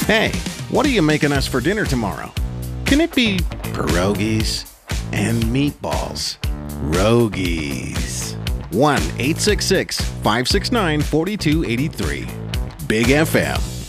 Hey, what are you making us for dinner tomorrow? Can it be pierogies and meatballs? Rogies. 1-866-569-4283. Big FM.